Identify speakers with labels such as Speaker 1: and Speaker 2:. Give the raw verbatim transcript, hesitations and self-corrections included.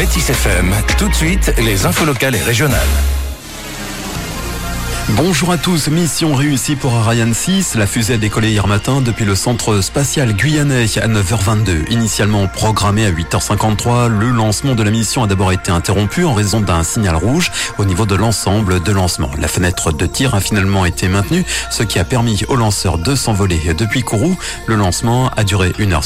Speaker 1: Métis F M. Tout de suite, les infos locales et régionales.
Speaker 2: Bonjour à tous, mission réussie pour Ariane six. La fusée a décollé hier matin depuis le centre spatial guyanais à neuf heures vingt-deux. Initialement programmé à huit heures cinquante-trois, le lancement de la mission a d'abord été interrompu en raison d'un signal rouge au niveau de l'ensemble de lancement. La fenêtre de tir a finalement été maintenue, ce qui a permis aux lanceurs de s'envoler depuis Kourou. Le lancement a duré une heure.